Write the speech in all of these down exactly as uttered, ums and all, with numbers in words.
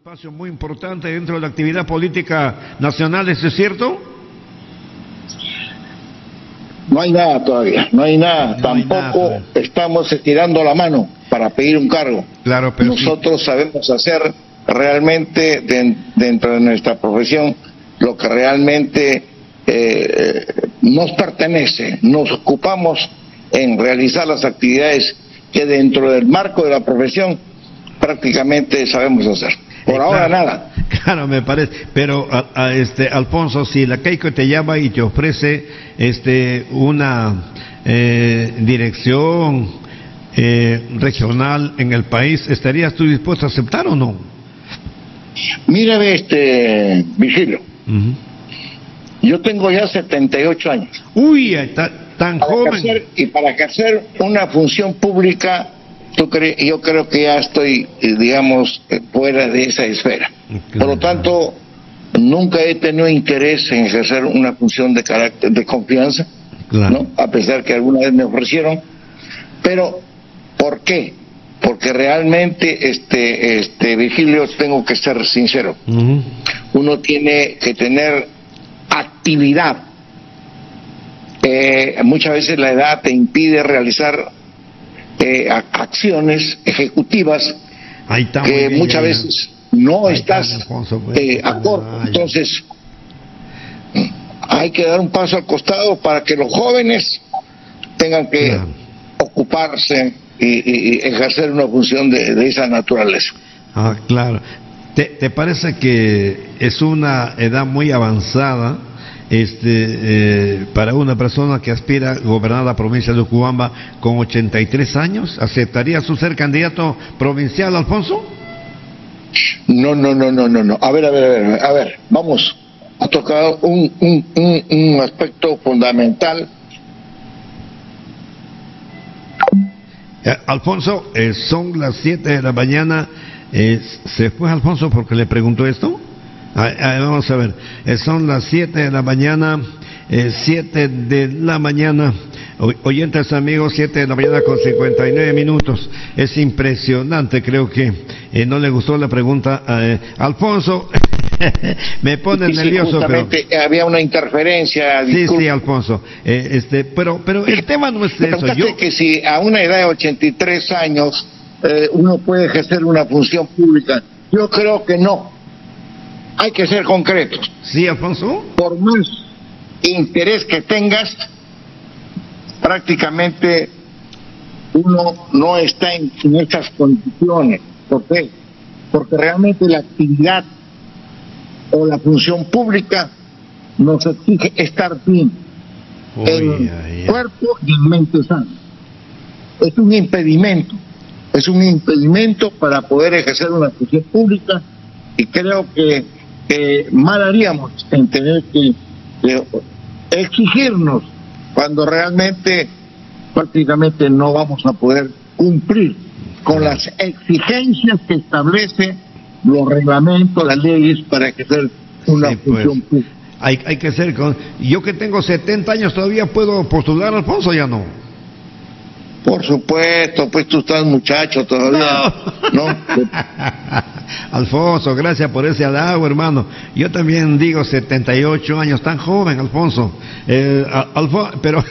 espacio muy importante dentro de la actividad política nacional, ¿eso es cierto? No hay nada todavía, no hay nada, no tampoco hay nada, estamos estirando la mano para pedir un cargo. Claro, pero nosotros sí sabemos hacer realmente de, dentro de nuestra profesión lo que realmente eh, nos pertenece. Nos ocupamos en realizar las actividades que dentro del marco de la profesión prácticamente sabemos hacer. Por eh, ahora claro, nada. Claro, me parece. Pero a, a este Alfonso, si la Keiko te llama y te ofrece este una eh, dirección eh, regional en el país, ¿estarías tú dispuesto a aceptar o no? Mira, este Virgilio, uh-huh. Yo tengo ya setenta y ocho años. Uy, está tan para joven. Ejercer, y para ejercer una función pública, tú cre yo creo que ya estoy, digamos, fuera de esa esfera. Claro. Por lo tanto, nunca he tenido interés en ejercer una función de carácter de confianza, claro, ¿no? A pesar que alguna vez me ofrecieron. Pero, ¿por qué? Porque realmente, este, este, Virgilio, tengo que ser sincero. Uh-huh. Uno tiene que tener actividad. Eh, muchas veces la edad te impide realizar eh, acciones ejecutivas que bien, muchas ya, veces no ahí estás está, Alfonso, pues, eh, acorde. Ah, entonces hay que dar un paso al costado para que los jóvenes tengan que claro. ocuparse y, y, y ejercer una función de, de esa naturaleza. Ah, claro. ¿Te, ¿Te parece que es una edad muy avanzada este eh, para una persona que aspira a gobernar la provincia de Urubamba con ochenta y tres años? ¿Aceptaría su ser candidato provincial, Alfonso? No, no, no, no, no, no. A ver, a ver, a ver, a ver, vamos. Ha tocado un, un, un, un aspecto fundamental. Eh, Alfonso, eh, son las siete de la mañana. Eh, ¿Se fue Alfonso porque le preguntó esto? Ah, ah, vamos a ver, eh, son las siete de la mañana, eh, siete de la mañana, o, oyentes amigos, siete de la mañana con cincuenta y nueve minutos. Es impresionante, creo que eh, no le gustó la pregunta a eh, Alfonso. Me pone sí, nervioso, pero había una interferencia. Sí, disculpa. Sí, Alfonso. Eh, este, pero, pero el tema no es eso. Yo que si a una edad de ochenta y tres años eh, uno puede ejercer una función pública, yo creo que no. Hay que ser concretos. Sí, Alfonso. Por más interés que tengas, prácticamente uno no está en, en esas condiciones. ¿Por qué? Porque realmente la actividad o la función pública nos exige estar bien Uy, en ay, ay. cuerpo y en mente sana. Es un impedimento, es un impedimento para poder ejercer una función pública, y creo que eh, mal haríamos en tener que eh, exigirnos cuando realmente prácticamente no vamos a poder cumplir con las exigencias que establece los reglamentos, las leyes para ejercer una sí, función pues, pública. Hay, hay que ser con... Yo que tengo setenta años todavía puedo postular, Alfonso, ya no. Por supuesto, pues tú estás muchacho todavía. No. ¿No? Alfonso, gracias por ese halago, hermano. Yo también digo setenta y ocho años, tan joven, Alfonso. Eh, Alfonso, pero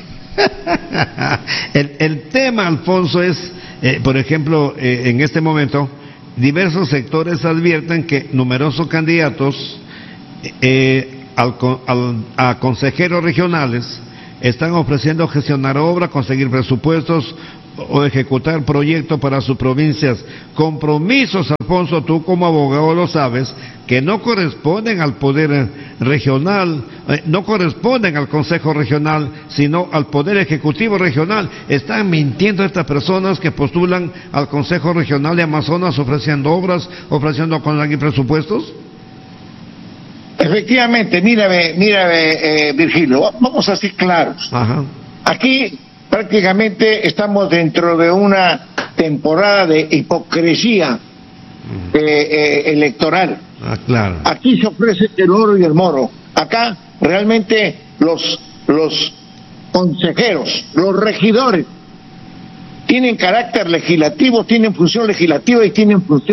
el, el tema, Alfonso, es, eh, por ejemplo, eh, en este momento, diversos sectores advierten que numerosos candidatos eh, al, al, a consejeros regionales están ofreciendo gestionar obras, conseguir presupuestos o ejecutar proyectos para sus provincias. Compromisos, Alfonso, tú como abogado lo sabes, que no corresponden al poder regional, eh, no corresponden al Consejo Regional, sino al Poder Ejecutivo Regional. ¿Están mintiendo estas personas que postulan al Consejo Regional de Amazonas ofreciendo obras, ofreciendo conseguir presupuestos? Efectivamente, mírame, mírame, eh, Virgilio, vamos a ser claros. Ajá. Aquí prácticamente estamos dentro de una temporada de hipocresía eh, eh, electoral. Ah, claro. Aquí se ofrece el oro y el moro. Acá realmente los los consejeros, los regidores tienen carácter legislativo, tienen función legislativa y tienen función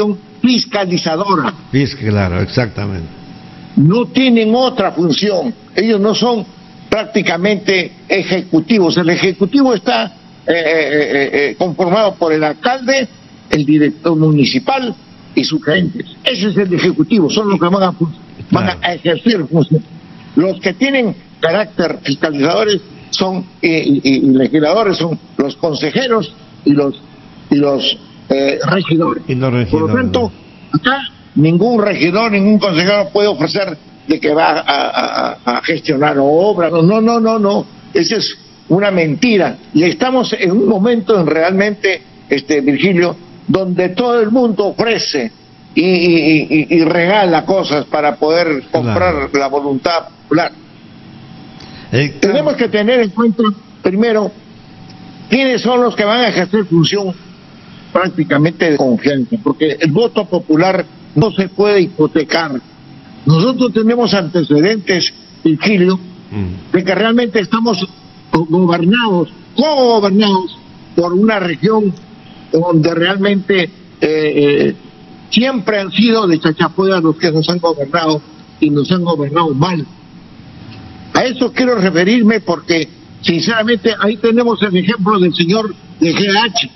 fiscalizadora. Sí, claro, exactamente. No tienen otra función. Ellos no son prácticamente ejecutivos. El ejecutivo está eh, eh, eh, conformado por el alcalde, el director municipal y sus gerentes. Ese es el ejecutivo, son los que van a, van a ejercer función. Los que tienen carácter fiscalizadores son eh, y, y legisladores son los consejeros y los y los eh, regidores. Y los regidores. Por lo tanto, acá ningún regidor, ningún consejero puede ofrecer de que va a, a, a gestionar obras. No, no, no, no. Esa es una mentira. Y estamos en un momento en realmente, este Virgilio, donde todo el mundo ofrece y, y, y, y regala cosas para poder comprar claro. la voluntad popular. Eh, claro. Tenemos que tener en cuenta, primero, quiénes son los que van a ejercer función prácticamente de confianza, porque el voto popular no se puede hipotecar. Nosotros tenemos antecedentes, Virgilio, mm. de que realmente estamos gobernados, co-gobernados por una región donde realmente eh, eh, siempre han sido de Chachapoyas los que nos han gobernado y nos han gobernado mal. A eso quiero referirme porque, sinceramente, ahí tenemos el ejemplo del señor de G H.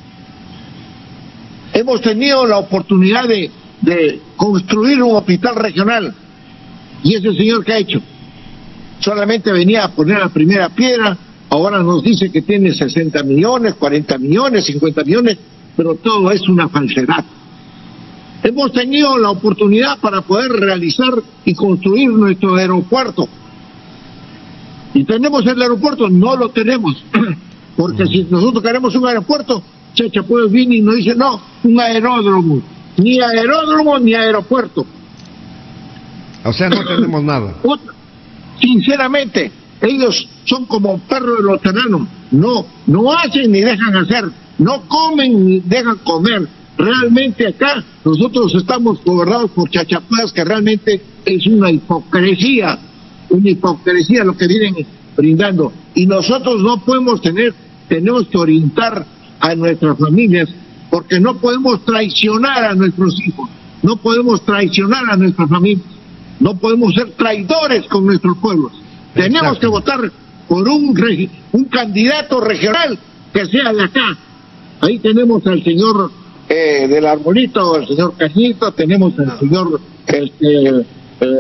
Hemos tenido la oportunidad de, de construir un hospital regional y ese señor ¿qué ha hecho? Solamente venía a poner la primera piedra. Ahora nos dice que tiene sesenta millones, cuarenta millones, cincuenta millones, pero todo es una falsedad. Hemos tenido la oportunidad para poder realizar y construir nuestro aeropuerto. ¿Y tenemos el aeropuerto? No lo tenemos. Porque si nosotros queremos un aeropuerto, Chachapoyas viene y nos dice, no, un aeródromo. Ni aeródromo ni aeropuerto. O sea, no tenemos nada. Sinceramente, ellos son como perros de los tiranos. No, no hacen ni dejan hacer. No comen ni dejan comer. Realmente acá nosotros estamos gobernados por Chachapoyas, que realmente es una hipocresía. Una hipocresía lo que vienen brindando. Y nosotros no podemos tener, tenemos que orientar a nuestras familias, porque no podemos traicionar a nuestros hijos, no podemos traicionar a nuestras familias, no podemos ser traidores con nuestros pueblos. Exacto. Tenemos que votar por un regi un candidato regional que sea de acá. Ahí tenemos al señor eh, del Arbolito, al señor Cañito, tenemos al señor este, eh,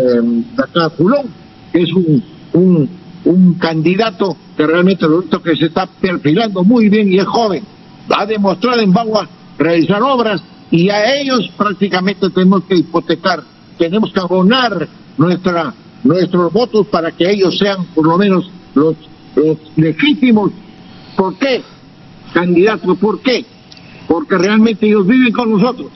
de acá Julón, que es un, un, un candidato que realmente lo visto que se está perfilando muy bien y es joven. Ha demostrado en Bagua realizar obras y a ellos prácticamente tenemos que hipotecar, tenemos que abonar nuestra nuestros votos para que ellos sean por lo menos los, los legítimos. ¿Por qué, candidato? ¿Por qué? Porque realmente ellos viven con nosotros,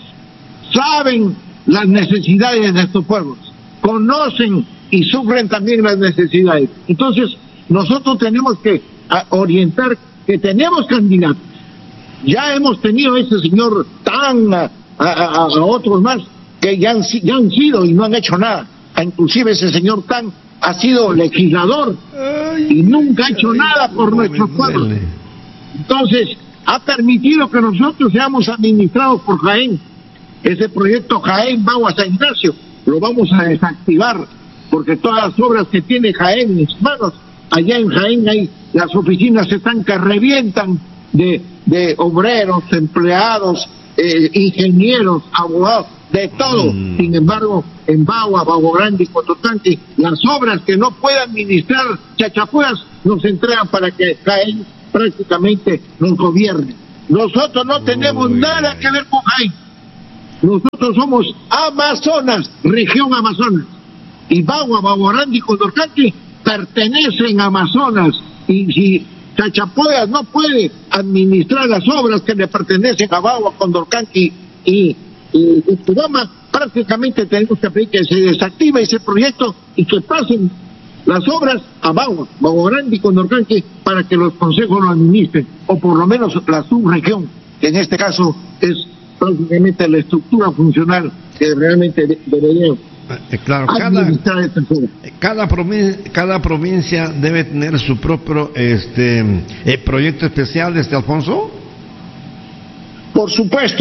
saben las necesidades de nuestros pueblos, conocen y sufren también las necesidades. Entonces nosotros tenemos que orientar que tenemos candidatos. Ya hemos tenido ese señor Tan, a, a, a otros más que ya han, ya han sido y no han hecho nada. Inclusive ese señor Tan ha sido legislador y nunca ha hecho nada por nuestros pueblos. Entonces ha permitido que nosotros seamos administrados por Jaén. Ese proyecto Jaén Bagua San Ignacio lo vamos a desactivar, porque todas las obras que tiene Jaén en sus manos, allá en Jaén hay las oficinas están que revientan de, de obreros, empleados, eh, ingenieros, abogados, de todo. Mm. Sin embargo, en Bagua, Bagua Grande y Cototanqui, las obras que no puede administrar Chachapoyas nos entregan para que Jaén prácticamente nos gobierne. Nosotros no tenemos Uy. nada que ver con Jaén. Nosotros somos Amazonas, región Amazonas. Y Bagua, Bagua Grande y Cototanqui pertenecen a Amazonas. Y si Chachapoyas no puede administrar las obras que le pertenecen a Bagua, Condorcanqui y, y, y Tubama, prácticamente tenemos que pedir que se desactive ese proyecto y que pasen las obras a Bagua, Bagua Grande y Condorcanqui para que los consejos lo administren, o por lo menos la subregión, que en este caso es prácticamente la estructura funcional que realmente de, debería Eh, claro, cada, cada, provincia, cada provincia debe tener su propio este eh, proyecto especial, este Alfonso. Por supuesto,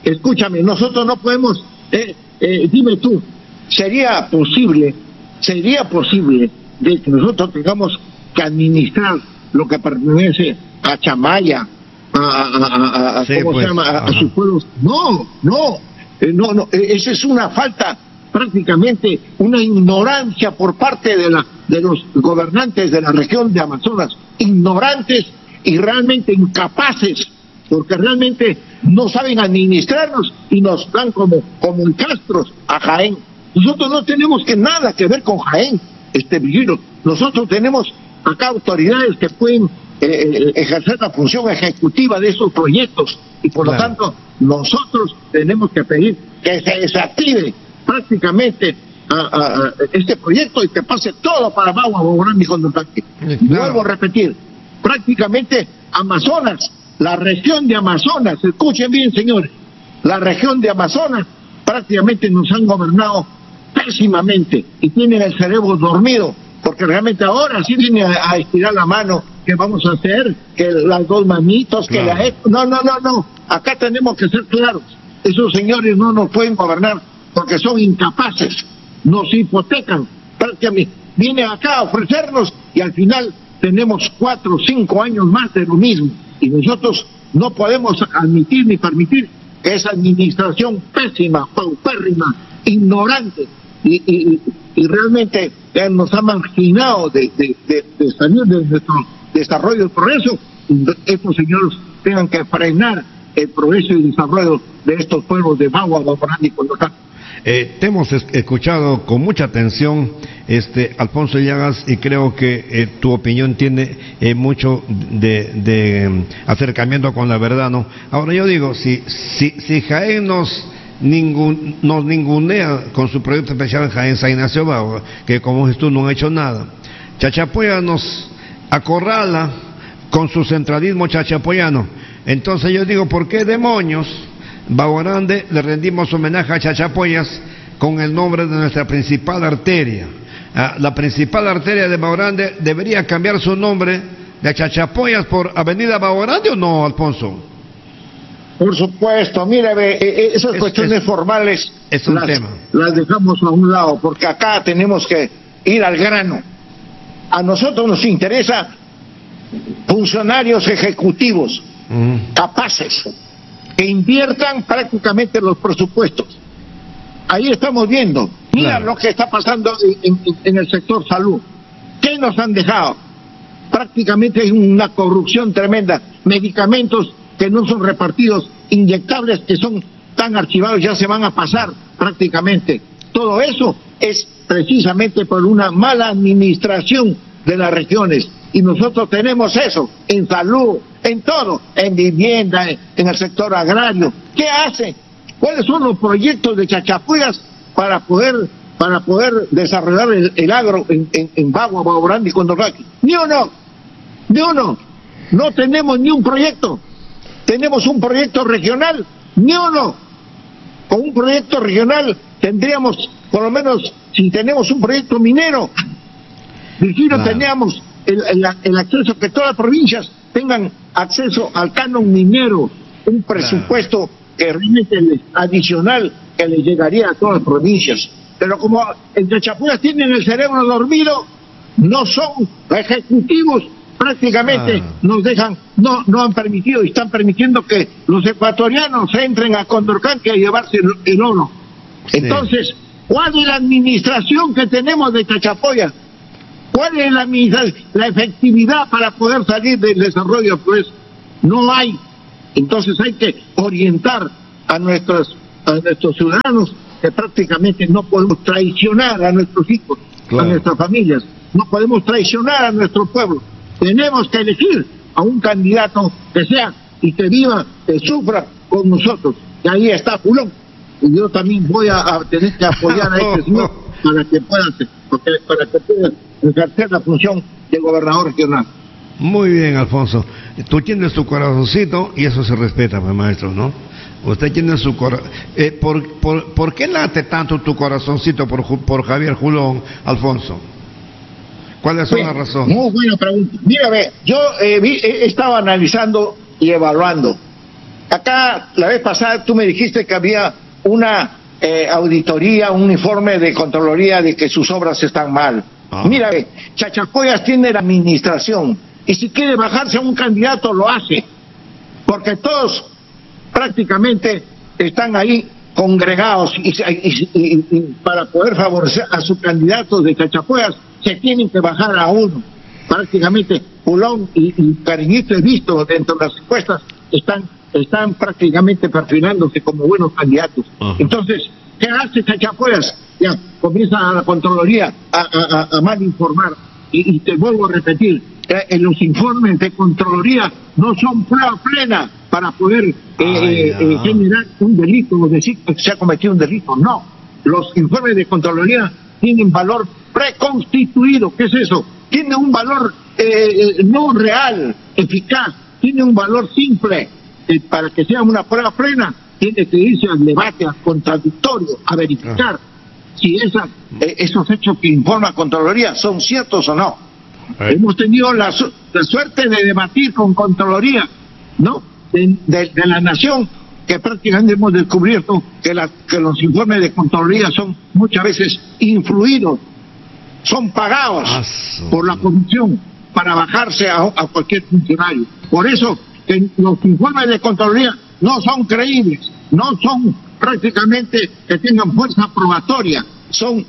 escúchame, nosotros no podemos, eh, eh, dime tú, ¿sería posible, sería posible de que nosotros tengamos que administrar lo que pertenece a Chamaya, a, a, a, a, sí, ¿cómo pues, se llama? A, a sus pueblos? No, no, eh, no, no, eh, esa es una falta, prácticamente una ignorancia por parte de la de los gobernantes de la región de Amazonas, ignorantes y realmente incapaces, porque realmente no saben administrarnos y nos dan como, como encastros a Jaén. Nosotros no tenemos que nada que ver con Jaén, este Virgilio. Nosotros tenemos acá autoridades que pueden eh, ejercer la función ejecutiva de esos proyectos y por claro. lo tanto nosotros tenemos que pedir que se desactive prácticamente a, a, a este proyecto y que pase todo para Bagua, Baborandi y Condorcanqui. Claro. Vuelvo a repetir, prácticamente Amazonas, la región de Amazonas, escuchen bien señores, la región de Amazonas prácticamente nos han gobernado pésimamente y tienen el cerebro dormido, porque realmente ahora sí viene a, a estirar la mano, que vamos a hacer, que las dos manitos, que claro. la... No, no, no, no, acá tenemos que ser claros, esos señores no nos pueden gobernar porque son incapaces, nos hipotecan, prácticamente vienen acá a ofrecernos y al final tenemos cuatro o cinco años más de lo mismo y nosotros no podemos admitir ni permitir que esa administración pésima, paupérrima, ignorante y, y, y realmente eh, nos ha marginado de, de, de, de salir de nuestro desarrollo y progreso, estos señores tengan que frenar el progreso y desarrollo de estos pueblos de Bagua, Baborandi y Condorcanqui. Eh, te hemos escuchado con mucha atención, este Alfonso Llagas, y creo que eh, tu opinión tiene eh, mucho de, de um, acercamiento con la verdad, ¿no? Ahora yo digo, si si, si Jaén nos, ningun, nos ningunea con su proyecto especial Jaén San Ignacio Bagua, que como dices tú no ha hecho nada, Chachapoya nos acorrala con su centralismo chachapoyano, entonces yo digo, ¿por qué demonios Baborandi le rendimos homenaje a Chachapoyas con el nombre de nuestra principal arteria? Ah, la principal arteria de Baborandi debería cambiar su nombre de Chachapoyas por Avenida Baborandi, ¿o no, Alfonso? Por supuesto, mire, eh, esas es, cuestiones es, formales es un las, tema. las dejamos a un lado, porque acá tenemos que ir al grano. A nosotros nos interesa funcionarios ejecutivos mm. capaces, que inviertan prácticamente los presupuestos. Ahí estamos viendo, mira claro. lo que está pasando en, en, en el sector salud. ¿Qué nos han dejado? Prácticamente hay una corrupción tremenda, medicamentos que no son repartidos, inyectables que son tan archivados, ya se van a pasar prácticamente. Todo eso es precisamente por una mala administración de las regiones. Y nosotros tenemos eso en salud, en todo, en vivienda, en el sector agrario. ¿Qué hace? ¿Cuáles son los proyectos de Chachapoyas para poder para poder desarrollar el, el agro en, en, en Bagua, Baborandi y Condorcanqui? Ni uno, ni uno. No tenemos ni un proyecto. Tenemos un proyecto regional, ni uno. Con un proyecto regional tendríamos, por lo menos, si tenemos un proyecto minero, Virgilio, claro. teníamos El, el, el acceso, que todas las provincias tengan acceso al canon minero, un presupuesto claro. que realmente es adicional que le llegaría a todas las provincias. Pero como en Chachapoyas tienen el cerebro dormido, no son ejecutivos, prácticamente ah. nos dejan, no no han permitido y están permitiendo que los ecuatorianos entren a Condorcanqui a llevarse el, el oro. Sí. Entonces, ¿cuál es la administración que tenemos de Chachapoyas? ¿Cuál es la, la efectividad para poder salir del desarrollo? Pues no hay. Entonces hay que orientar a nuestros, a nuestros ciudadanos que prácticamente no podemos traicionar a nuestros hijos, claro. a nuestras familias, no podemos traicionar a nuestro pueblo. Tenemos que elegir a un candidato que sea y que viva, que sufra con nosotros. Y ahí está Fulón. Y yo también voy a, a tener que apoyar a este señor para que pueda hacer, para que pueda ejercer la función de gobernador regional. Muy bien, Alfonso. Tú tienes tu corazoncito y eso se respeta, pues, maestro, ¿no? Usted tiene su corazón. Eh, ¿por, por, ¿Por qué late tanto tu corazoncito por, por Javier Fulón, Alfonso? ¿Cuáles son las razones? Muy buena pregunta. Mira, ve, yo eh, vi, eh, estaba analizando y evaluando acá la vez pasada tú me dijiste que había una eh, auditoría, un informe de Contraloría de que sus obras están mal. Ah. Mira, Chachapoyas tiene la administración y si quiere bajarse a un candidato lo hace, porque todos prácticamente están ahí congregados y, y, y, y para poder favorecer a sus candidatos de Chachapoyas se tienen que bajar a uno. Prácticamente Pulón y, y Cariñito, he visto dentro de las encuestas, están están prácticamente perfilándose como buenos candidatos. Uh-huh. Entonces, ¿qué hace Chachapoyas? Ya comienza a la Contraloría a, a, a mal informar. Y, y te vuelvo a repetir, eh, los informes de Contraloría no son prueba plena para poder eh, Ay, no. eh, generar un delito o decir que se ha cometido un delito. No, los informes de Contraloría tienen valor preconstituido. ¿Qué es eso? Tiene un valor eh, no real, eficaz, tiene un valor simple. Eh, para que sea una prueba plena, tiene que irse al debate, al contradictorio, a verificar ah. si esas, eh, esos hechos que informa Contraloría son ciertos o no. Eh. Hemos tenido la, su la suerte de debatir con Contraloría, ¿no? De, de, de la Nación, que prácticamente hemos descubierto que, la, que los informes de Contraloría son muchas veces influidos, son pagados ah, por la corrupción para bajarse a, a cualquier funcionario. Por eso que los informes de Contraloría no son creíbles, no son prácticamente que tengan fuerza probatoria, son,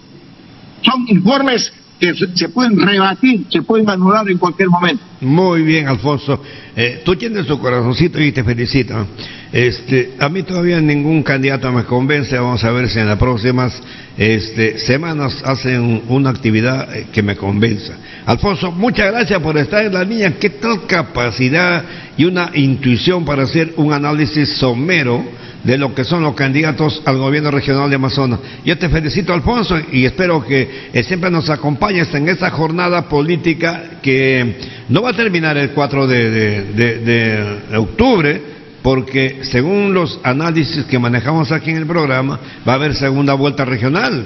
son informes que se, se pueden rebatir, se pueden anular en cualquier momento. Muy bien, Alfonso. Eh, tú tienes tu corazoncito y te felicito. Este, a mí todavía ningún candidato me convence. Vamos a ver si en las próximas este, semanas hacen una actividad que me convenza. Alfonso, muchas gracias por estar en la línea. ¿Qué tal capacidad y una intuición para hacer un análisis somero de lo que son los candidatos al gobierno regional de Amazonas? Yo te felicito, Alfonso, y espero que eh, siempre nos acompañes en esta jornada política que no va a terminar el cuatro de, de, de, de octubre, porque según los análisis que manejamos aquí en el programa, va a haber segunda vuelta regional.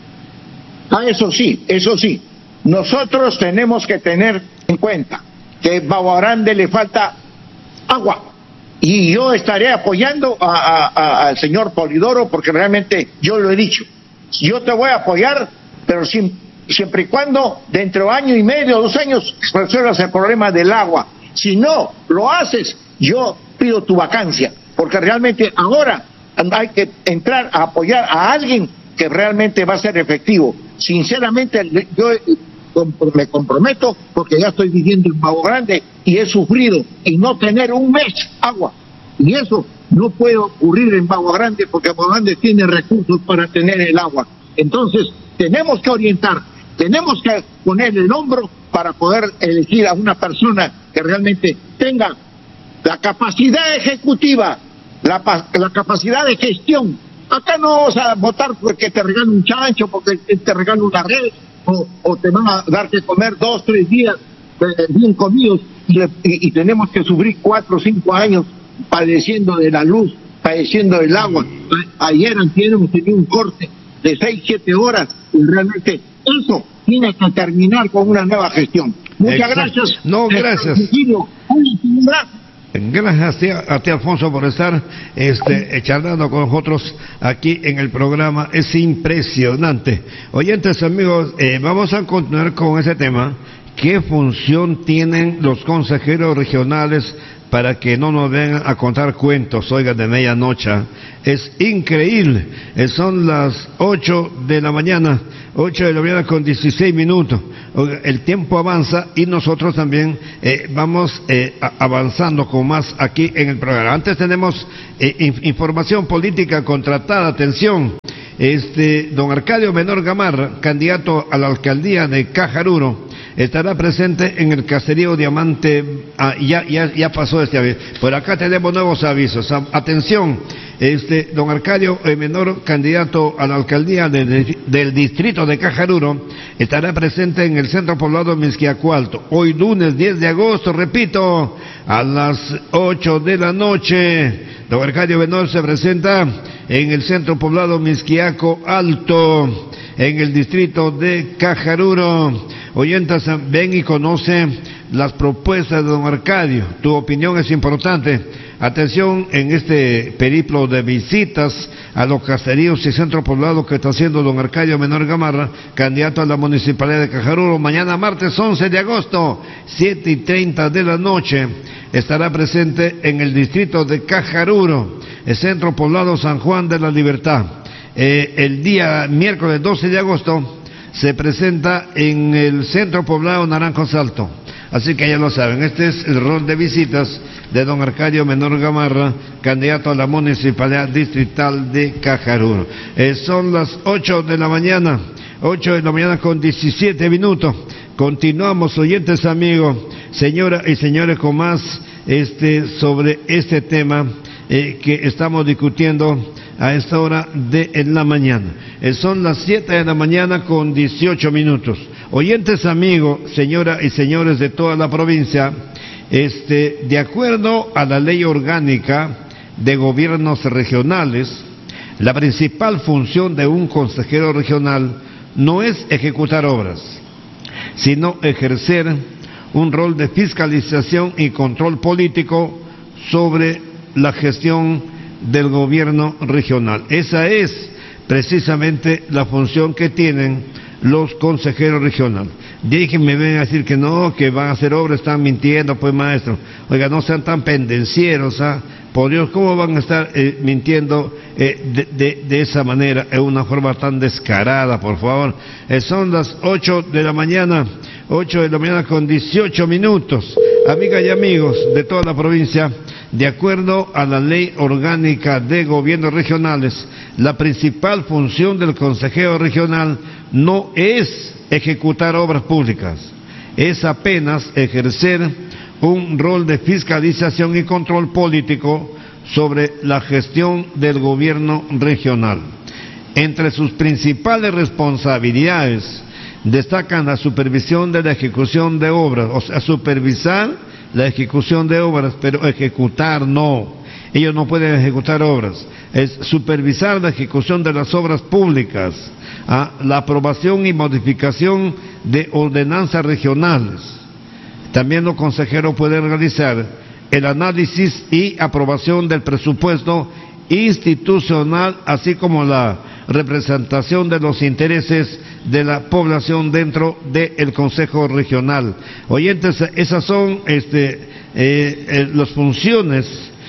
Ah, eso sí, eso sí. Nosotros tenemos que tener en cuenta que a Babo Grande le falta agua. Y yo estaré apoyando a, a, a, al señor Polidoro, porque realmente yo lo he dicho. Yo te voy a apoyar, pero sin, siempre y cuando dentro de año y medio, dos años, resuelvas el problema del agua. Si no lo haces, yo pido tu vacancia, porque realmente ahora hay que entrar a apoyar a alguien que realmente va a ser efectivo. Sinceramente, yo me comprometo, porque ya estoy viviendo en Babo Grande y he sufrido y no tener un mes agua, y eso no puede ocurrir en Babo Grande, porque Babo Grande tiene recursos para tener el agua. Entonces tenemos que orientar, tenemos que poner el hombro para poder elegir a una persona que realmente tenga la capacidad ejecutiva, la, la capacidad de gestión. Acá no vamos a votar porque te regalan un chancho, porque te regalan una red, O, o te van a dar que comer dos, tres días eh, bien comidos y, y, y tenemos que sufrir cuatro o cinco años padeciendo de la luz, padeciendo del agua. A, ayer antier hemos tenido un corte de seis, siete horas y realmente eso tiene que terminar con una nueva gestión. Muchas Exacto. gracias. No, gracias. Gracias a ti, a ti, Alfonso, por estar este, charlando con nosotros aquí en el programa. Es impresionante. Oyentes, amigos, eh, vamos a continuar con ese tema. ¿Qué función tienen los consejeros regionales para que no nos vengan a contar cuentos, oigan, de medianoche? Es increíble. Eh, son las ocho de la mañana, ocho de la mañana con dieciséis minutos. El tiempo avanza y nosotros también eh, vamos eh, avanzando con más aquí en el programa. Antes tenemos eh, inf información política contratada. Atención, este don Arcadio Menor Gamarra, candidato a la alcaldía de Cajaruro, estará presente en el caserío Diamante. Ah, ya, ya, ya pasó este aviso. Por acá tenemos nuevos avisos. Atención, este don Arcadio Menor, candidato a la alcaldía de, de, del distrito de Cajaruro, estará presente en el centro poblado Mixquiaco. Hoy lunes diez de agosto, repito, a las ocho de la noche. Don Arcadio Menor se presenta en el centro poblado Mixquiaco Alto, en el distrito de Cajaruro. Oyentes, ven y conoce las propuestas de don Arcadio. Tu opinión es importante. Atención en este periplo de visitas a los caseríos y centros poblados que está haciendo don Arcadio Menor Gamarra, candidato a la Municipalidad de Cajaruro. Mañana martes once de agosto, siete y treinta de la noche, estará presente en el distrito de Cajaruro, el centro poblado San Juan de la Libertad. Eh, el día miércoles doce de agosto se presenta en el centro poblado Naranjos Alto. Así que ya lo saben, este es el rol de visitas de don Arcadio Menor Gamarra, candidato a la Municipalidad Distrital de Cajaruro. Eh, son las ocho de la mañana, ocho de la mañana con diecisiete minutos. Continuamos, oyentes amigos, señoras y señores, con más este, sobre este tema eh, que estamos discutiendo a esta hora de en la mañana. Eh, son las siete de la mañana con dieciocho minutos. Oyentes amigos, señoras y señores de toda la provincia, este, de acuerdo a la ley orgánica de gobiernos regionales, la principal función de un consejero regional no es ejecutar obras, sino ejercer un rol de fiscalización y control político sobre la gestión del gobierno regional. Esa es precisamente la función que tienen los consejeros regionales. Déjenme ven a decir que no, que van a hacer obras, están mintiendo, pues maestro. Oiga, no sean tan pendencieros, ¿ah? Por Dios, ¿cómo van a estar eh, mintiendo eh, de, de, de esa manera, en una forma tan descarada, por favor? Eh, son las ocho de la mañana, ocho de la mañana con dieciocho minutos. Amigas y amigos de toda la provincia, de acuerdo a la ley orgánica de gobiernos regionales, la principal función del consejero regional no es ejecutar obras públicas, es apenas ejercer un rol de fiscalización y control político sobre la gestión del gobierno regional. Entre sus principales responsabilidades destacan la supervisión de la ejecución de obras, o sea, supervisar la ejecución de obras, pero ejecutar no. Ellos no pueden ejecutar obras. Es supervisar la ejecución de las obras públicas, ¿ah? La aprobación y modificación de ordenanzas regionales. También los consejeros pueden realizar el análisis y aprobación del presupuesto institucional, así como la representación de los intereses de la población dentro del Consejo Regional. Oyentes, esas son este, eh, eh, las funciones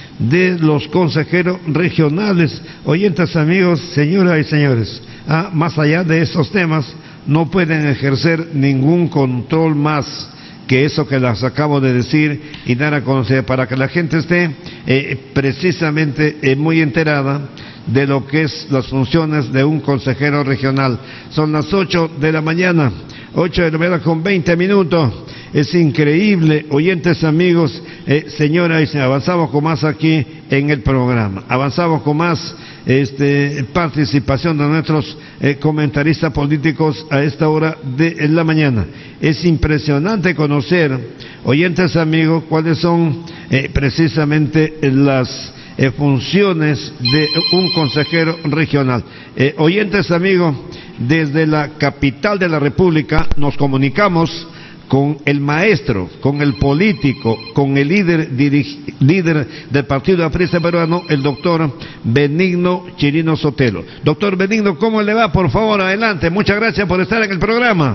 de los consejeros regionales. Oyentes amigos, señoras y señores, ah, más allá de estos temas, no pueden ejercer ningún control más que eso que les acabo de decir y dar a conocer, para que la gente esté eh, precisamente eh, muy enterada de lo que es las funciones de un consejero regional. Son las ocho de la mañana, ocho de la mañana con veinte minutos. Es increíble, oyentes amigos, eh, señoras y señores, avanzamos con más aquí en el programa, avanzamos con más este, participación de nuestros eh, comentaristas políticos a esta hora de la mañana. Es impresionante conocer, oyentes amigos, cuáles son eh, precisamente las eh, funciones de un consejero regional. Eh, oyentes amigos, desde la capital de la República nos comunicamos con el maestro, con el político, con el líder, dirig, líder del Partido Aprista Peruano, el doctor Benigno Chirino Sotelo. Doctor Benigno, ¿cómo le va? Por favor, adelante. Muchas gracias por estar en el programa.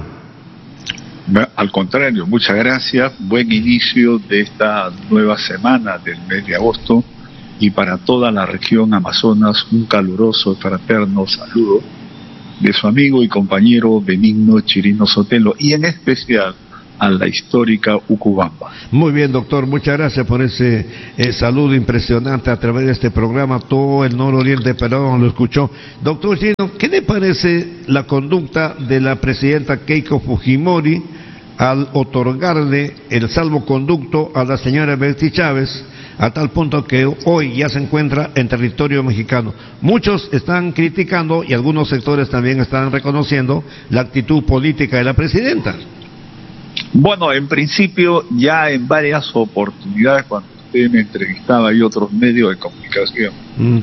Al contrario, muchas gracias. Buen inicio de esta nueva semana del mes de agosto, y para toda la región Amazonas un caluroso, fraterno saludo de su amigo y compañero Benigno Chirino Sotelo, y en especial a la histórica Ucubamba. Muy bien, doctor, muchas gracias por ese eh, saludo impresionante a través de este programa. Todo el nororiente peruano lo escuchó. Doctor Chirino, ¿qué le parece la conducta de la presidenta Keiko Fujimori al otorgarle el salvoconducto a la señora Betty Chávez, a tal punto que hoy ya se encuentra en territorio mexicano? Muchos están criticando y algunos sectores también están reconociendo la actitud política de la presidenta. Bueno, en principio, ya en varias oportunidades, cuando usted me entrevistaba y otros medios de comunicación, mm.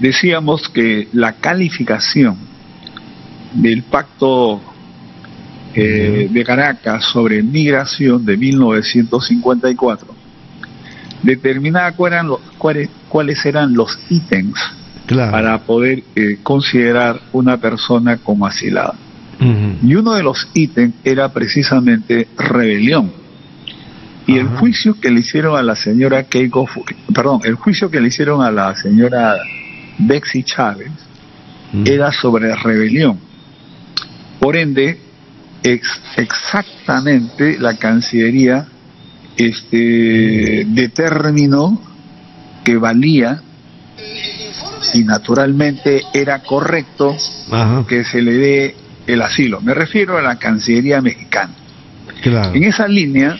decíamos que la calificación del pacto eh, de Caracas sobre migración de mil novecientos cincuenta y cuatro determinaba cuáles eran los, cuáles, cuáles eran los ítems claro. para poder eh, considerar una persona como asilada. Uh-huh. Y uno de los ítems era precisamente rebelión. Y uh-huh. el juicio que le hicieron a la señora Keiko, perdón, el juicio que le hicieron a la señora Betsy Chávez uh-huh. era sobre rebelión. Por ende, ex, exactamente la Cancillería este, determinó que valía y naturalmente era correcto uh-huh. que se le dé el asilo. Me refiero a la Cancillería mexicana. Claro. En esa línea,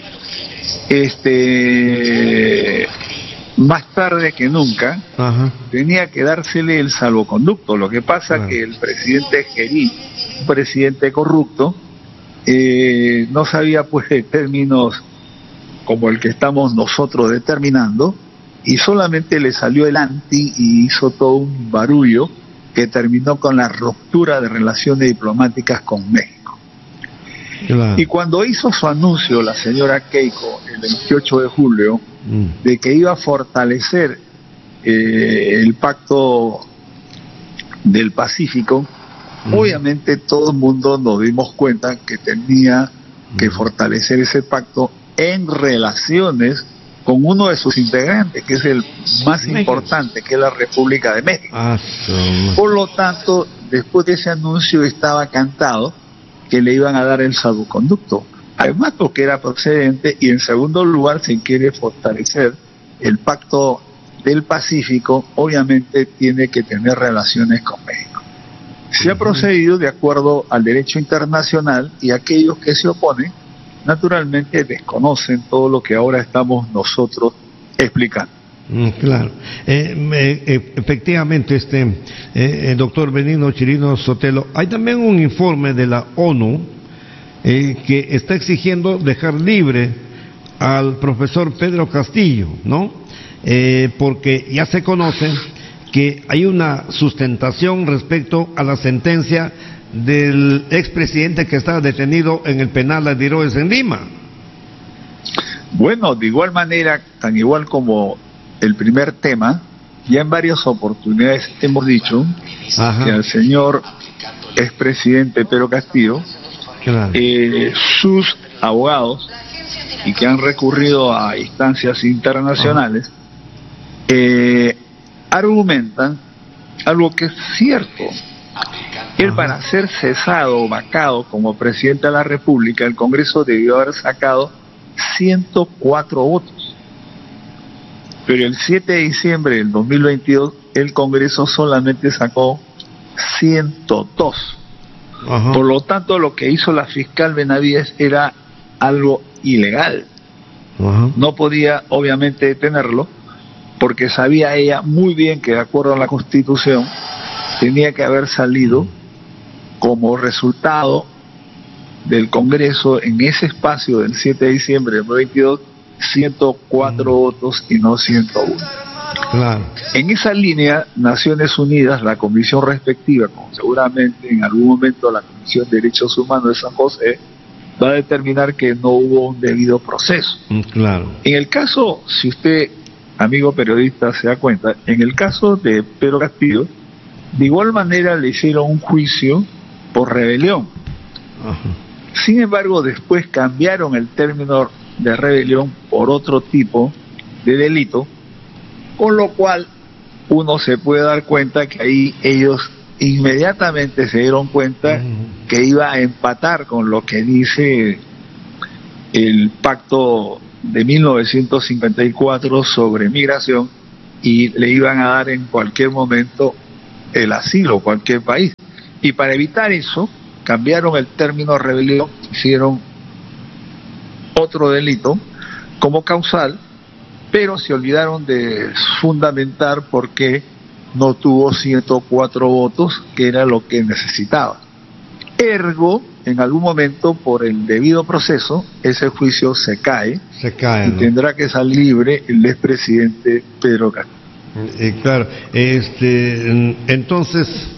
este, más tarde que nunca, uh-huh. tenía que dársele el salvoconducto. Lo que pasa uh-huh. que el presidente Gerí, un presidente corrupto, eh, no sabía pues de términos como el que estamos nosotros determinando, y solamente le salió el anti y hizo todo un barullo que terminó con la ruptura de relaciones diplomáticas con México. Claro. Y cuando hizo su anuncio la señora Keiko el veintiocho de julio mm. de que iba a fortalecer eh, el pacto del Pacífico, mm. obviamente todo el mundo nos dimos cuenta que tenía mm. que fortalecer ese pacto en relaciones con uno de sus integrantes, que es el más México. importante, que es la República de México. Ah, sí. Por lo tanto, después de ese anuncio estaba cantado que le iban a dar el salvoconducto. Además, porque era procedente, y en segundo lugar, si quiere fortalecer el pacto del Pacífico, obviamente tiene que tener relaciones con México. Se ha procedido de acuerdo al derecho internacional, y aquellos que se oponen naturalmente desconocen todo lo que ahora estamos nosotros explicando. Mm, claro, eh, eh, efectivamente, este eh, eh, doctor Benigno Chirino Sotelo, hay también un informe de la ONU eh, que está exigiendo dejar libre al profesor Pedro Castillo, ¿no? Eh, porque ya se conoce que hay una sustentación respecto a la sentencia del expresidente que estaba detenido en el penal de Diroes en Lima. Bueno, de igual manera, tan igual como el primer tema, ya en varias oportunidades hemos dicho Ajá. que al señor expresidente Pedro Castillo, claro. eh, sus abogados, y que han recurrido a instancias internacionales, eh, argumentan algo que es cierto. Él, para ser cesado o vacado como presidente de la República, el Congreso debió haber sacado ciento cuatro votos. Pero el siete de diciembre del dos mil veintidós, el Congreso solamente sacó ciento dos. Ajá. Por lo tanto, lo que hizo la fiscal Benavides era algo ilegal. Ajá. No podía, obviamente, detenerlo, porque sabía ella muy bien que, de acuerdo a la Constitución, tenía que haber salido como resultado del Congreso en ese espacio del siete de diciembre de dos mil veintidós, ciento cuatro mm. votos y no ciento uno. Claro. En esa línea, Naciones Unidas, la comisión respectiva, como seguramente en algún momento la Comisión de Derechos Humanos de San José, va a determinar que no hubo un debido proceso. Mm, claro. En el caso, si usted, amigo periodista, se da cuenta, en el caso de Pedro Castillo, de igual manera le hicieron un juicio por rebelión. Ajá. Sin embargo, después cambiaron el término de rebelión por otro tipo de delito, con lo cual uno se puede dar cuenta que ahí ellos inmediatamente se dieron cuenta uh-huh. que iba a empatar con lo que dice el pacto de mil novecientos cincuenta y cuatro sobre migración, y le iban a dar en cualquier momento el asilo, cualquier país. Y para evitar eso, cambiaron el término rebelión, hicieron otro delito como causal, pero se olvidaron de fundamentar por qué no tuvo ciento cuatro votos, que era lo que necesitaba. Ergo, en algún momento, por el debido proceso, ese juicio se cae, se cae y ¿no? tendrá que salir libre el expresidente Pedro Castillo. Eh, claro, este, entonces,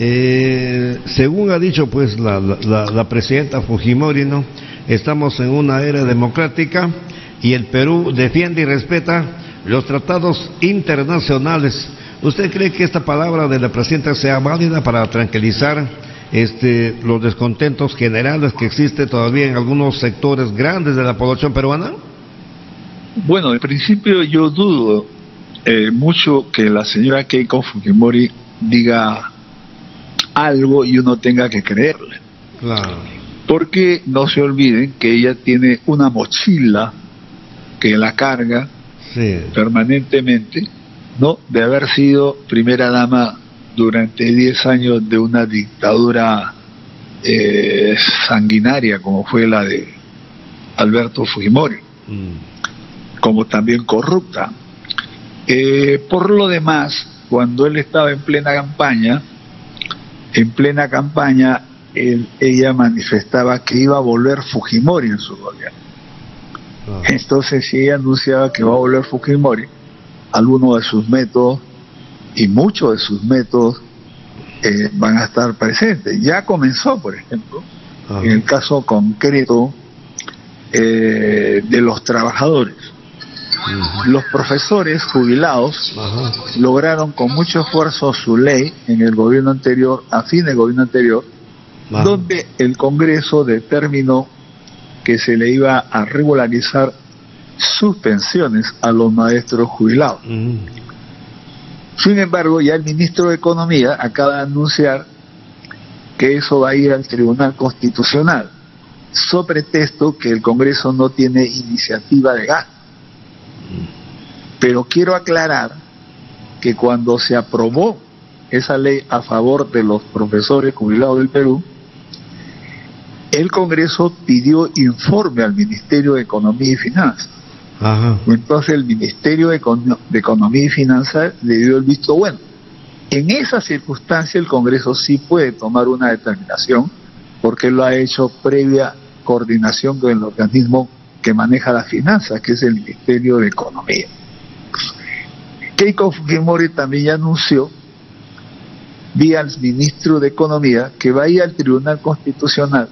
Eh, según ha dicho pues la, la, la presidenta Fujimori, ¿no? Estamos en una era democrática y el Perú defiende y respeta los tratados internacionales. ¿Usted cree que esta palabra de la presidenta sea válida para tranquilizar este, los descontentos generales que existen todavía en algunos sectores grandes de la población peruana? Bueno, en principio yo dudo eh, mucho que la señora Keiko Fujimori diga algo y uno tenga que creerle. Claro. Porque no se olviden que ella tiene una mochila que la carga sí. permanentemente, ¿no? De haber sido primera dama durante diez años de una dictadura eh, sanguinaria como fue la de Alberto Fujimori, mm. como también corrupta. Eh, por lo demás, cuando él estaba en plena campaña, en plena campaña, él, ella manifestaba que iba a volver Fujimori en su gobierno. Oh. Entonces, si ella anunciaba que va a volver Fujimori, algunos de sus métodos y muchos de sus métodos eh, van a estar presentes. Ya comenzó, por ejemplo, oh. en el caso concreto eh, de los trabajadores. Uh-huh. Los profesores jubilados uh-huh. lograron con mucho esfuerzo su ley en el gobierno anterior, a fin del gobierno anterior, uh-huh. donde el Congreso determinó que se le iba a regularizar sus pensiones a los maestros jubilados. Uh-huh. Sin embargo, ya el ministro de Economía acaba de anunciar que eso va a ir al Tribunal Constitucional, so pretexto que el Congreso no tiene iniciativa de gasto. Pero quiero aclarar que cuando se aprobó esa ley a favor de los profesores jubilados del Perú, el Congreso pidió informe al Ministerio de Economía y Finanzas. Ajá. Entonces el Ministerio de, Econo- de Economía y Finanzas le dio el visto bueno. En esa circunstancia el Congreso sí puede tomar una determinación porque lo ha hecho previa coordinación con el organismo que maneja las finanzas, que es el Ministerio de Economía. Keiko Fujimori también ya anunció, vía al ministro de Economía, que va a ir al Tribunal Constitucional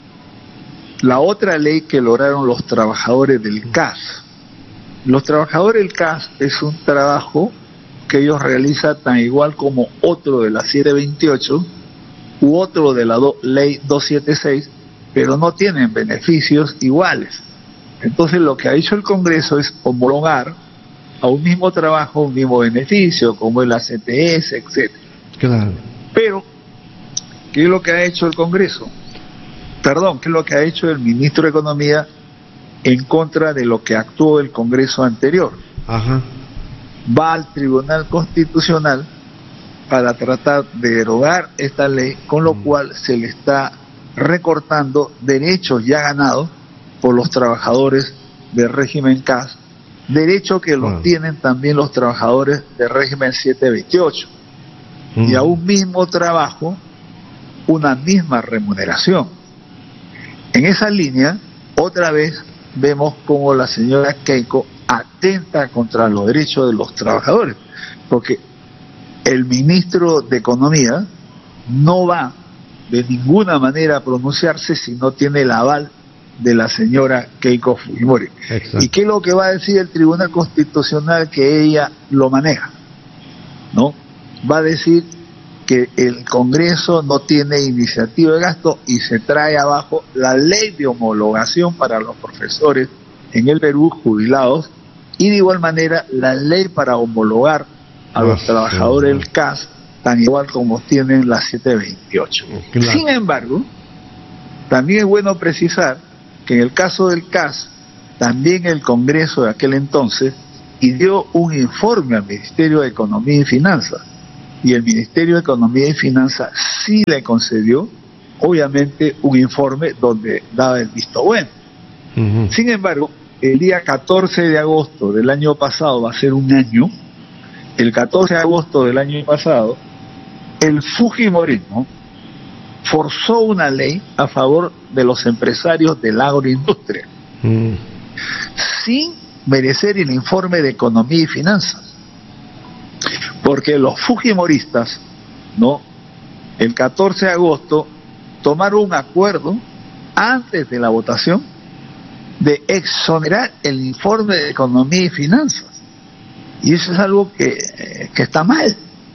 la otra ley que lograron los trabajadores del C A S. Los trabajadores del C A S es un trabajo que ellos realizan tan igual como otro de la siete veintiocho u otro de la do, ley doscientos setenta y seis, pero no tienen beneficios iguales. Entonces lo que ha hecho el Congreso es homologar a un mismo trabajo un mismo beneficio, como es la C T S, etcétera. Claro. Pero, ¿qué es lo que ha hecho el Congreso? Perdón, ¿qué es lo que ha hecho el ministro de Economía en contra de lo que actuó el Congreso anterior? Ajá. Va al Tribunal Constitucional para tratar de derogar esta ley, con lo cual se le está recortando derechos ya ganados por los trabajadores del régimen C A S, derecho que los ah. tienen también los trabajadores del régimen siete veintiocho, mm. y a un mismo trabajo una misma remuneración. En esa línea, otra vez vemos como la señora Keiko atenta contra los derechos de los trabajadores, porque el ministro de Economía no va de ninguna manera a pronunciarse si no tiene el aval de la señora Keiko Fujimori. Exacto. ¿Y qué es lo que va a decir el Tribunal Constitucional que ella lo maneja? ¿No? Va a decir que el Congreso no tiene iniciativa de gasto y se trae abajo la ley de homologación para los profesores en el Perú jubilados, y de igual manera la ley para homologar a los oh, trabajadores sí, del C A S, tan igual como tienen la siete veintiocho. Claro. Sin embargo, también es bueno precisar que en el caso del C A S, también el Congreso de aquel entonces pidió un informe al Ministerio de Economía y Finanzas, y el Ministerio de Economía y Finanzas sí le concedió, obviamente, un informe donde daba el visto bueno. Uh-huh. Sin embargo, el día catorce de agosto del año pasado, va a ser un año, el catorce de agosto del año pasado, el Fujimorismo forzó una ley a favor de los empresarios de la agroindustria, mm. sin merecer el informe de Economía y Finanzas, porque los fujimoristas, ¿no?, el catorce de agosto, tomaron un acuerdo antes de la votación de exonerar el informe de Economía y Finanzas. Y eso es algo que, que está mal.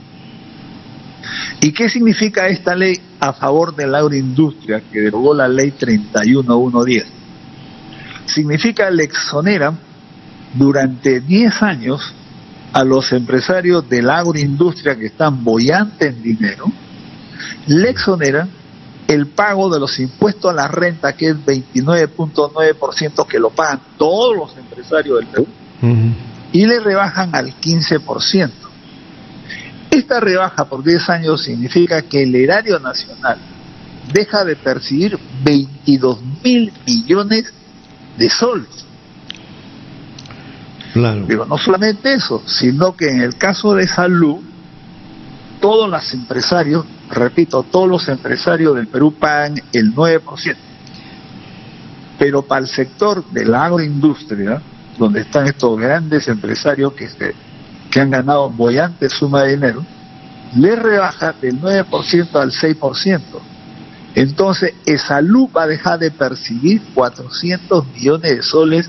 ¿Y qué significa esta ley a favor de la agroindustria que derogó la ley treinta y uno mil ciento diez? Significa le exoneran durante diez años a los empresarios de la agroindustria que están boyantes en dinero, le exoneran el pago de los impuestos a la renta, que es veintinueve punto nueve por ciento, que lo pagan todos los empresarios del Perú, uh-huh. y le rebajan al quince por ciento. Esta rebaja por diez años significa que el erario nacional deja de percibir veintidós mil millones de soles. Claro. Digo, no solamente eso, sino que en el caso de salud, todos los empresarios, repito, todos los empresarios del Perú pagan el nueve por ciento. Pero para el sector de la agroindustria, donde están estos grandes empresarios que, se, que han ganado bollante suma de dinero, le rebaja del nueve por ciento al seis por ciento. Entonces, Esalud va a dejar de percibir cuatrocientos millones de soles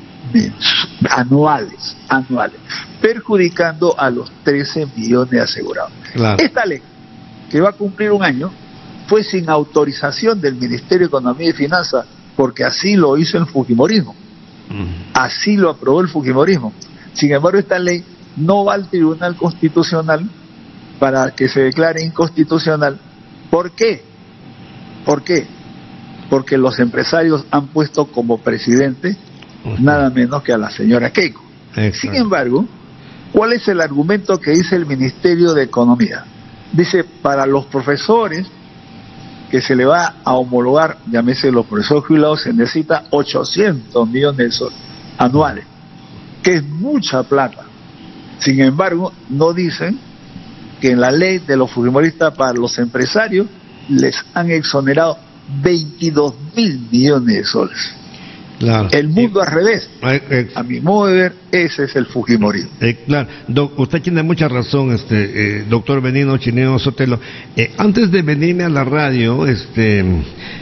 anuales, anuales, perjudicando a los trece millones asegurados. Claro. Esta ley, que va a cumplir un año, fue sin autorización del Ministerio de Economía y Finanzas, porque así lo hizo el fujimorismo. Uh-huh. Así lo aprobó el fujimorismo. Sin embargo, esta ley no va al Tribunal Constitucional para que se declare inconstitucional. ¿Por qué? ¿Por qué? Porque los empresarios han puesto como presidente uh-huh. nada menos que a la señora Keiko. Exacto. Sin embargo, ¿cuál es el argumento que dice el Ministerio de Economía? Dice, para los profesores que se le va a homologar, llámese los profesores jubilados, se necesita ochocientos millones de soles anuales, que es mucha plata. Sin embargo, no dicen que en la ley de los fujimoristas para los empresarios les han exonerado veintidós mil millones de soles. Claro. El mundo eh, al revés. Eh, eh, a mi modo de ver, ese es el fujimorismo. Eh, claro, Do, usted tiene mucha razón, este, eh, doctor Benigno Chineo Sotelo. Eh, antes de venirme a la radio, este, eh,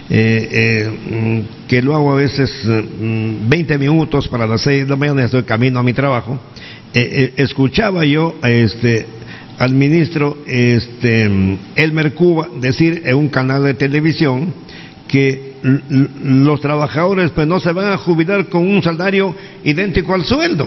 eh, que lo hago a veces eh, veinte minutos para las seis de la mañana, estoy camino a mi trabajo, eh, eh, escuchaba yo este, al ministro este, Elmer Cuba decir en un canal de televisión que los trabajadores pues no se van a jubilar con un salario idéntico al sueldo.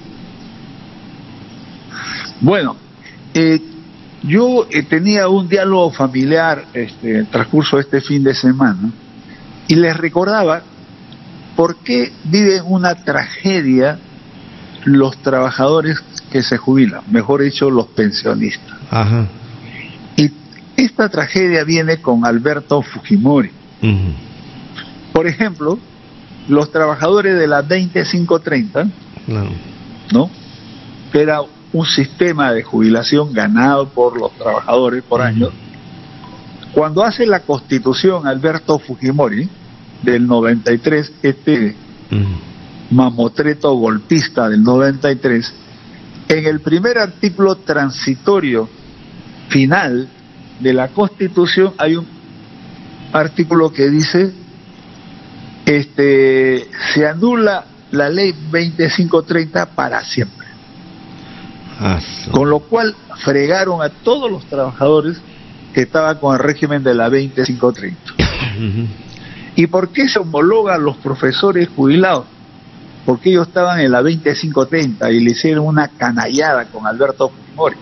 Bueno, eh, yo eh, tenía un diálogo familiar este, en el transcurso de este fin de semana y les recordaba por qué viven una tragedia los trabajadores que se jubilan, mejor dicho, los pensionistas. Ajá. Y esta tragedia viene con Alberto Fujimori. Uh-huh. Por ejemplo, los trabajadores de la veinticinco treinta, no. ¿no? Que era un sistema de jubilación ganado por los trabajadores por uh-huh. año. Cuando hace la constitución Alberto Fujimori del noventa y tres, este uh-huh. mamotreto golpista del noventa y tres, en el primer artículo transitorio final de la constitución hay un artículo que dice este se anula la ley veinticinco treinta para siempre. Ah, sí. Con lo cual fregaron a todos los trabajadores que estaban con el régimen de la veinticinco treinta. Uh-huh. ¿Y por qué se homologan a los profesores jubilados? Porque ellos estaban en la veinticinco treinta y le hicieron una canallada con Alberto Fujimori.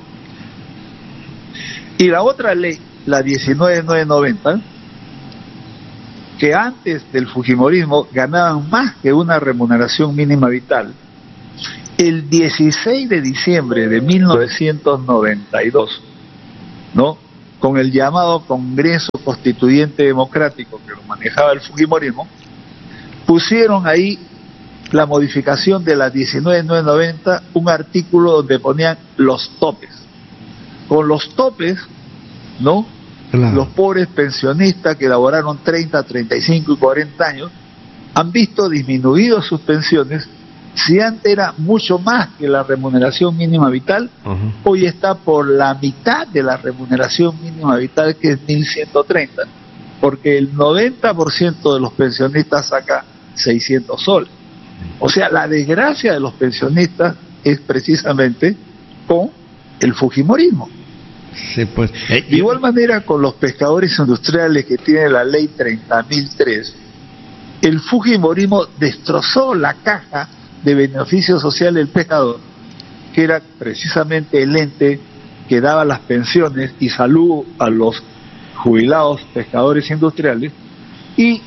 Y la otra ley, la diecinueve mil novecientos noventa, que antes del fujimorismo ganaban más que una remuneración mínima vital, el dieciséis de diciembre de mil novecientos noventa y dos, ¿no? Con el llamado Congreso Constituyente Democrático que lo manejaba el fujimorismo, pusieron ahí la modificación de la diecinueve mil novecientos noventa, un artículo donde ponían los topes. Con los topes, ¿no? Claro. Los pobres pensionistas que laboraron treinta, treinta y cinco y cuarenta años han visto disminuidas sus pensiones Si antes era mucho más que la remuneración mínima vital, uh-huh. hoy está por la mitad de la remuneración mínima vital, que es mil ciento treinta, porque el noventa por ciento de los pensionistas saca seiscientos soles. O sea, la desgracia de los pensionistas es precisamente con el fujimorismo. Sí, pues. De igual manera, con los pescadores industriales que tiene la ley treinta mil tres, el fujimorismo destrozó la caja de beneficio social del pescador, que era precisamente el ente que daba las pensiones y salud a los jubilados pescadores industriales. Y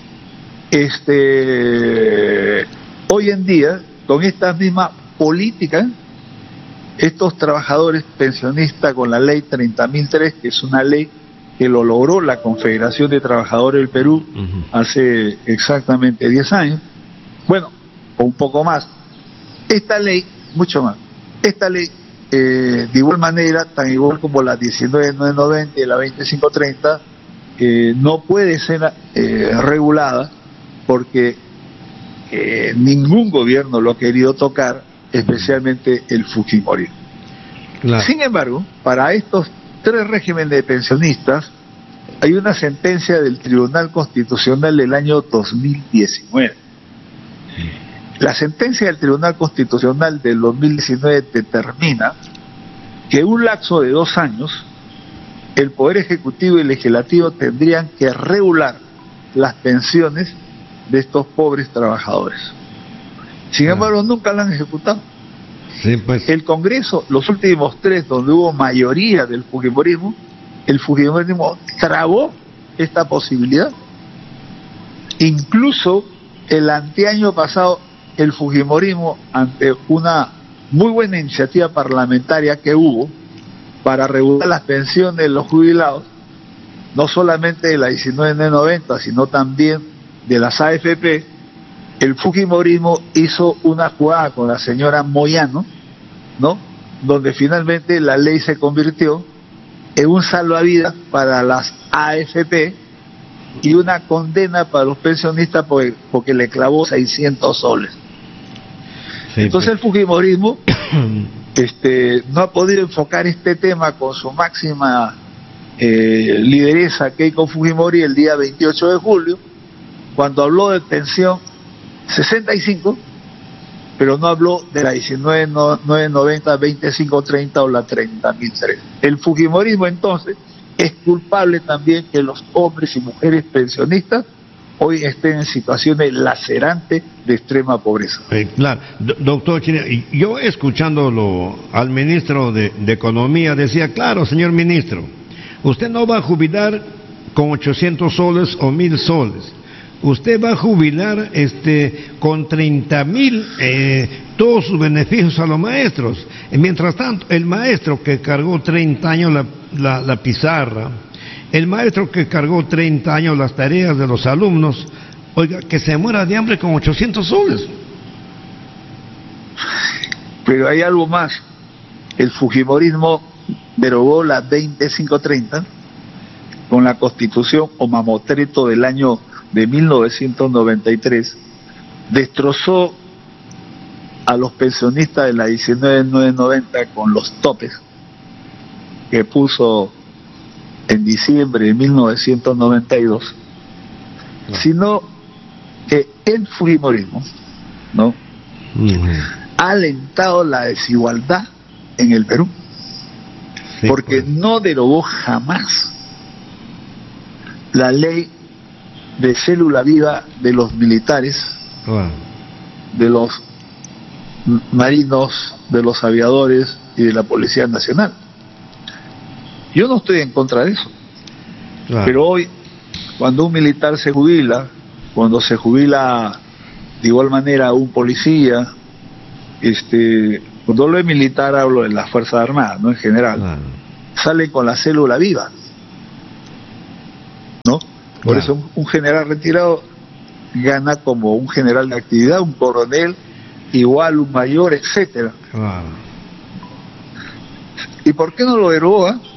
este hoy en día, con estas mismas políticas, estos trabajadores pensionistas, con la ley treinta mil tres, que es una ley que lo logró la Confederación de Trabajadores del Perú uh-huh. hace exactamente diez años, bueno, o un poco más, esta ley, mucho más, esta ley, eh, de igual manera, tan igual como la diecinueve mil novecientos noventa y la veinticinco treinta, eh, no puede ser eh, regulada porque eh, ningún gobierno lo ha querido tocar, especialmente el fujimorismo. Claro. Sin embargo, para estos tres regímenes de pensionistas hay una sentencia del Tribunal Constitucional del año dos mil diecinueve. La sentencia del Tribunal Constitucional del dos mil diecinueve determina que en un lapso de dos años el Poder Ejecutivo y Legislativo tendrían que regular las pensiones de estos pobres trabajadores. Sin embargo, claro. nunca la han ejecutado. Sí, pues. El Congreso, los últimos tres, donde hubo mayoría del fujimorismo, el fujimorismo trabó esta posibilidad. Incluso el anteaño pasado, el fujimorismo, ante una muy buena iniciativa parlamentaria que hubo para regular las pensiones de los jubilados, no solamente de la diecinueve mil noventa, sino también de las A F P, el fujimorismo hizo una jugada con la señora Moyano, ¿no? Donde finalmente la ley se convirtió en un salvavidas para las A F P y una condena para los pensionistas porque, porque le clavó seiscientos soles. Sí, entonces pues. El fujimorismo este, no ha podido enfocar este tema con su máxima eh, lideresa, Keiko Fujimori, el día veintiocho de julio, cuando habló de pensión sesenta y cinco, pero no habló de la diecinueve mil noventa, veinticinco treinta o la treinta mil tres. El fujimorismo entonces es culpable también que los hombres y mujeres pensionistas hoy estén en situaciones lacerantes de extrema pobreza. Eh, claro, Do- doctor Chine, yo escuchándolo al ministro de, de Economía decía, claro, señor ministro, usted no va a jubilar con ochocientos soles o mil soles. Usted va a jubilar este con treinta mil eh, todos sus beneficios a los maestros. Y mientras tanto, el maestro que cargó treinta años la, la, la pizarra, el maestro que cargó treinta años las tareas de los alumnos, oiga, que se muera de hambre con ochocientos soles. Pero hay algo más. El fujimorismo derogó la veinticinco treinta con la Constitución o mamotreto del año de mil novecientos noventa y tres, destrozó a los pensionistas de la diecinueve mil noventa con los topes que puso en diciembre de mil novecientos noventa y dos, no. sino que el fujimorismo, ¿no? Uh-huh. ha alentado la desigualdad en el Perú, sí, porque pues. no derogó jamás la ley de célula viva de los militares, wow. de los marinos, de los aviadores y de la Policía Nacional. Yo no estoy en contra de eso, wow. pero hoy, cuando un militar se jubila, cuando se jubila de igual manera un policía, este, cuando hablo de militar hablo de las Fuerzas Armadas, no en general, wow. salen con la célula viva, ¿no? Por claro. eso un, un general retirado gana como un general de actividad, un coronel igual, un mayor, etcétera. Claro. ¿Y por qué no lo derogó?